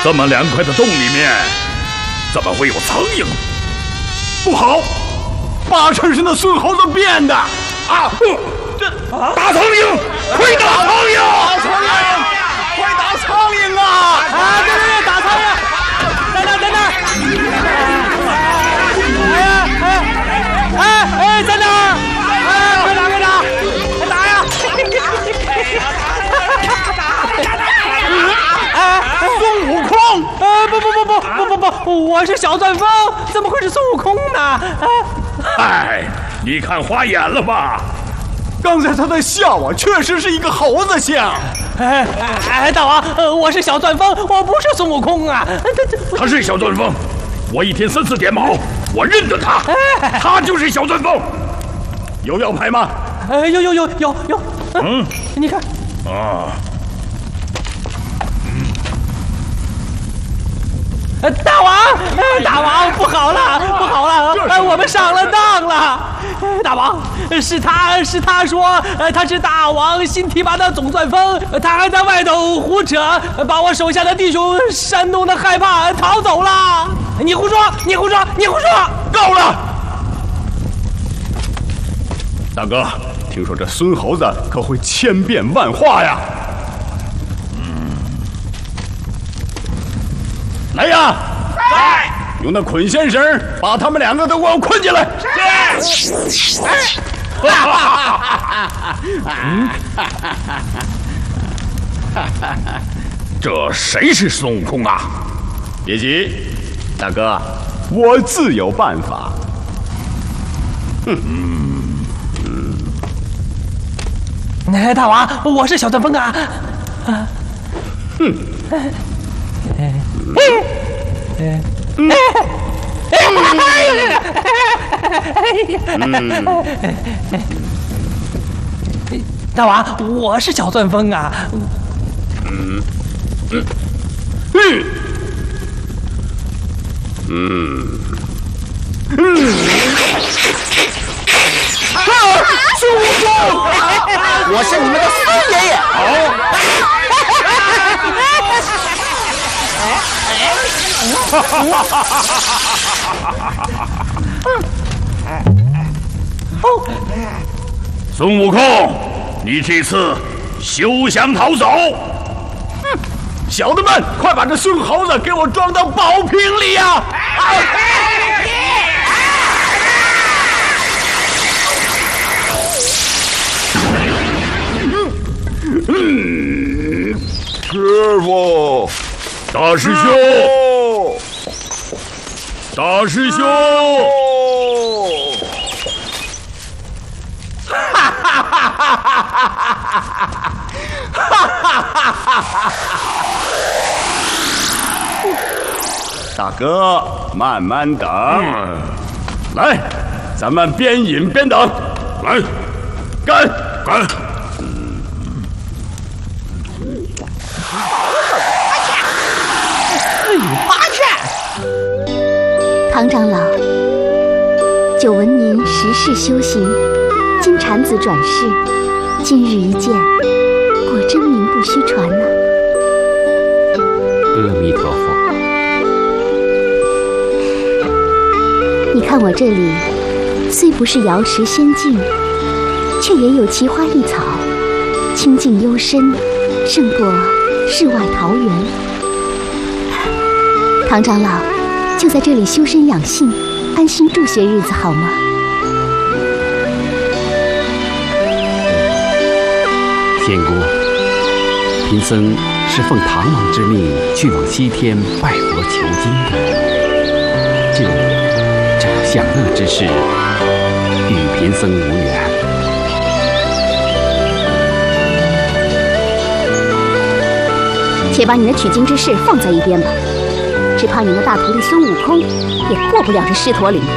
这么凉快的洞里面，怎么会有苍蝇？ 不好，八成是那孙猴子变的啊！这打苍蝇，快打苍蝇！ 打苍蝇，快打苍蝇啊！ 啊，对，打苍蝇，在那，在那！哎，在哪儿？快打，快打！打呀！ 孙悟空！ 不，我是小钻风，怎么会是孙悟空呢？ 哎，你看花眼了吧？ 刚才他在笑啊，确实是一个猴子像。 大王，我是小钻风，我不是孙悟空啊。 他是小钻风，我一天3次点卯，我认得他，他就是小钻风。有药牌吗？ 有。你看。 啊。 大王，不好了，我们上了当了。大王，是他说他是大王新提拔的总钻风，他还在外头胡扯，把我手下的弟兄煽动的害怕逃走了。你胡说！ 够了！大哥，听说这孙猴子可会千变万化呀。来呀！ 来， 用那捆仙绳把他们2个都给我捆起来。 是。这谁是孙悟空啊？ 别急，大哥，我自有办法。 大王，我是小钻风啊。大王，我是小钻风啊。 孙悟空， 我是你们的孙爷爷。 孙悟空，你这次休想逃走！ 小的们，快把这孙猴子给我装到宝瓶里呀！师傅， 大师兄，大师兄！ 大哥，慢慢等。来，咱们边饮边等。 来， 干！ 唐长老，久闻您时事修行，经产子转世，今日一见，果真名不虚传呐。 阿弥陀佛。 你看我这里，虽不是瑶池仙境，却也有奇花异草，清静幽深，胜过世外桃源。唐长老，就在这里修身养性，安心住些日子好吗？ 仙姑，贫僧是奉唐王之命去往西天拜佛求经的。这享乐之事与贫僧无缘。 且把你的取经之事放在一边吧，只怕你那大徒弟孙悟空也过不了这狮驼岭。